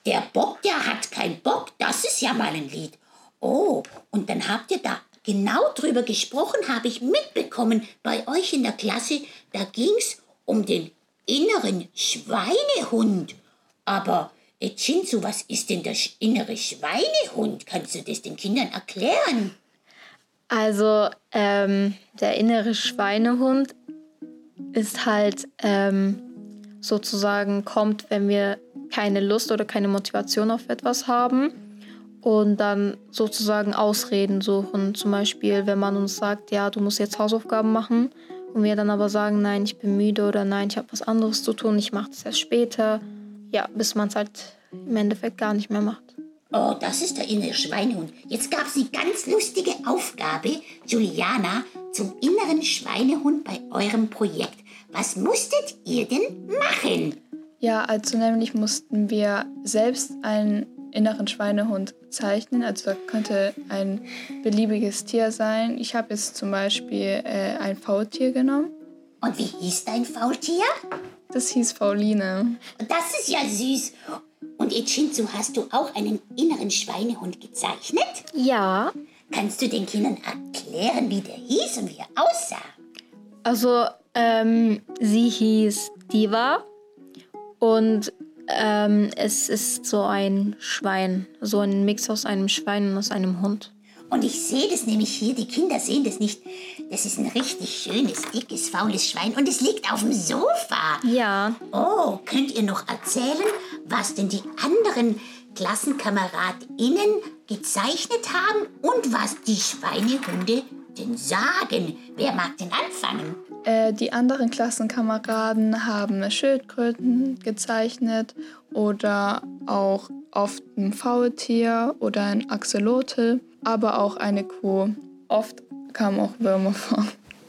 Der Bock, der hat keinen Bock, das ist ja mal ein Lied. Oh, und dann habt ihr da genau drüber gesprochen, habe ich mitbekommen, bei euch in der Klasse, da ging's um den inneren Schweinehund. Aber Shinzu, was ist denn der innere Schweinehund? Kannst du das den Kindern erklären? Also der innere Schweinehund ist halt sozusagen kommt, wenn wir keine Lust oder keine Motivation auf etwas haben und dann sozusagen Ausreden suchen. Zum Beispiel, wenn man uns sagt, ja, du musst jetzt Hausaufgaben machen und wir dann aber sagen, nein, ich bin müde oder nein, ich habe was anderes zu tun, ich mache das erst später. Ja, bis man es halt im Endeffekt gar nicht mehr macht. Oh, das ist der innere Schweinehund. Jetzt gab es eine ganz lustige Aufgabe, Juliana, zum inneren Schweinehund bei eurem Projekt. Was musstet ihr denn machen? Ja, also nämlich mussten wir selbst einen inneren Schweinehund zeichnen. Also da könnte ein beliebiges Tier sein. Ich habe jetzt zum Beispiel ein Faultier genommen. Und wie hieß dein Faultier? Das hieß Pauline. Das ist ja süß. Und Shinzu, hast du auch einen inneren Schweinehund gezeichnet? Ja. Kannst du den Kindern erklären, wie der hieß und wie er aussah? Also sie hieß Diva und es ist so ein Schwein, so ein Mix aus einem Schwein und aus einem Hund. Und ich sehe das nämlich hier, die Kinder sehen das nicht. Das ist ein richtig schönes, dickes, faules Schwein und es liegt auf dem Sofa. Ja. Oh, könnt ihr noch erzählen, was denn die anderen KlassenkameradInnen gezeichnet haben und was die Schweinehunde denn sagen? Wer mag denn anfangen? Die anderen Klassenkameraden haben Schildkröten gezeichnet oder auch oft ein Faultier oder ein Axolotl, aber auch eine Kuh. Oft kamen auch Würmer vor.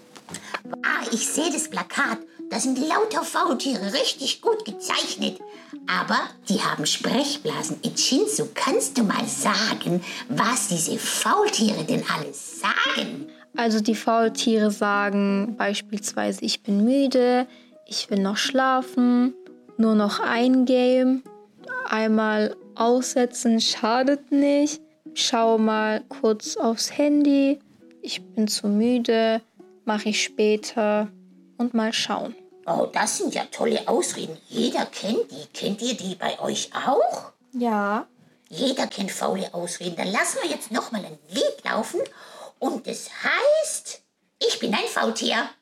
Ah, ich sehe das Plakat. Da sind lauter Faultiere richtig gut gezeichnet. Aber die haben Sprechblasen. Shinzu, kannst du mal sagen, was diese Faultiere denn alles sagen? Also die Faultiere sagen beispielsweise, ich bin müde, ich will noch schlafen, nur noch ein Game, einmal aussetzen schadet nicht, schau mal kurz aufs Handy, ich bin zu müde, mache ich später und mal schauen. Oh, das sind ja tolle Ausreden. Jeder kennt die. Kennt ihr die bei euch auch? Ja. Jeder kennt faule Ausreden. Dann lassen wir jetzt nochmal ein Lied laufen. Und es heißt, ich bin ein Faultier.